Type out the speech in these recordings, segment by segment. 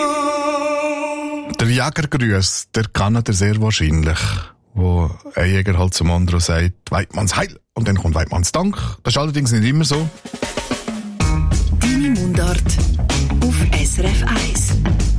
Der Jägergruß, der kann er sehr wahrscheinlich. Wo ein Jäger halt zum anderen sagt, Weidmanns Heil, und dann kommt Weidmanns Dank. Das ist allerdings nicht immer so. Deine Mundart auf SRF 1.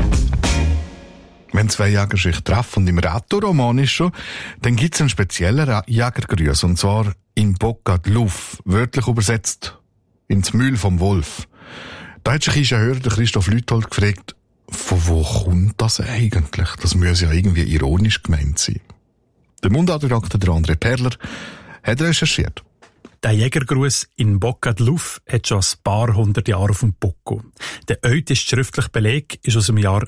Wenn zwei Jäger sich treffen, und im Rätoroman ist schon, dann gibt's einen speziellen Jägergruß, und zwar in Bocca di Luff, wörtlich übersetzt ins Mühl vom Wolf. Da hat sich unser Hörer, der Christoph Lüthold, gefragt, von wo kommt das eigentlich? Das muss ja irgendwie ironisch gemeint sein. Der Mundartredakteur, der André Perler, hat recherchiert. Der Jägergruß in Bocca di Luff hat schon ein paar hundert Jahre auf dem Buckel. Der älteste schriftliche Beleg ist aus dem Jahr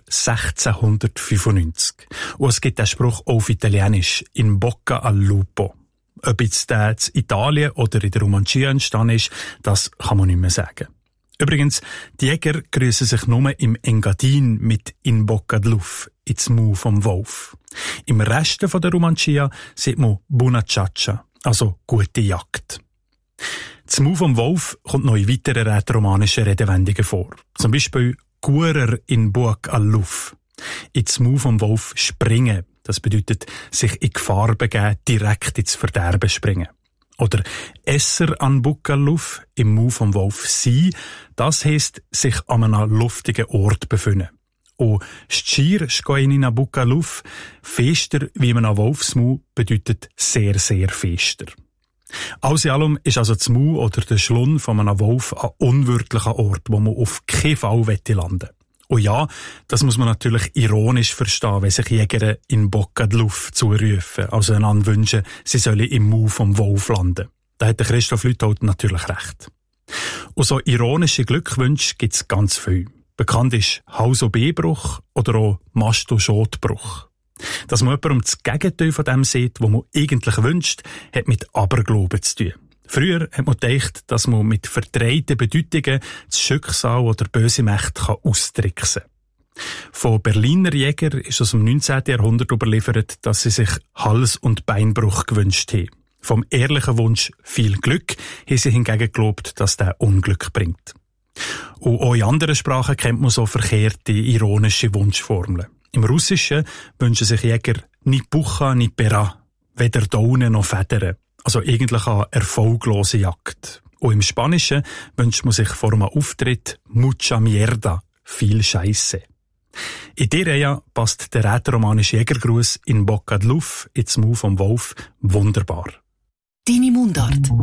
1695. Und es gibt den Spruch auch auf Italienisch, in Bocca al Lupo. Ob jetzt der in Italien oder in der Romancia entstanden ist, das kann man nicht mehr sagen. Übrigens, die Jäger grüßen sich nur im Engadin mit in Bocca di Luff, ins Maul vom Wolf. Im Rest von der Romancia sieht man Buona Ciaccia, also gute Jagd. Das Maul vom Wolf kommt noch in weiteren rätoromanischen Redewendungen vor. Zum Beispiel Guerer in Buc al Luff. Ins Maul vom Wolf springen. Das bedeutet, sich in Gefahr begeben, direkt ins Verderben springen. Oder Esser an Buc al Luff, im Maul vom Wolf sein. Das heisst, sich an einem luftigen Ort befinden. Und Scir scoinina Buc al Luff, fester wie man an Wolfsmaul, bedeutet sehr, sehr fester. Alles in allem ist also das Maul oder der Schlund von einem Wolf ein unwirtlicher Ort, wo man auf keinen Fall landen will. Und ja, das muss man natürlich ironisch verstehen, wenn sich Jäger in Bocca di Luff zurufen, also einander wünschen, sie sollen im Maul vom Wolf landen. Da hat der Christoph Lüthold natürlich recht. Und so ironische Glückwünsche gibt's ganz viel. Bekannt ist Hals-OB-Bruch oder auch Masto-Schotbruch. Dass man jemandem das Gegenteil von dem sieht, was man eigentlich wünscht, hat mit Aberglauben zu tun. Früher hat man gedacht, dass man mit verdrehten Bedeutungen das Schicksal oder böse Mächte austricksen kann. Von Berliner Jäger ist aus dem 19. Jahrhundert überliefert, dass sie sich Hals- und Beinbruch gewünscht haben. Vom ehrlichen Wunsch viel Glück haben sie hingegen geglaubt, dass der Unglück bringt. Und auch in anderen Sprachen kennt man so verkehrte, ironische Wunschformeln. Im Russischen wünschen sich Jäger ni Pucha ni Pera, weder Daunen noch Federn. Also eigentlich eine erfolglose Jagd. Und im Spanischen wünscht man sich vor einem Auftritt mucha mierda, viel Scheisse. In dieser Reihe passt der rätoromanische Jägergruß in Bocca di Luff ins Maul vom Wolf wunderbar. Deine Mundart